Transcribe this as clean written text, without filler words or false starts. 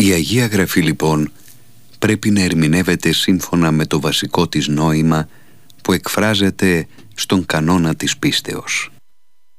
Η Αγία Γραφή λοιπόν πρέπει να ερμηνεύεται σύμφωνα με το βασικό της νόημα που εκφράζεται στον κανόνα της πίστεως.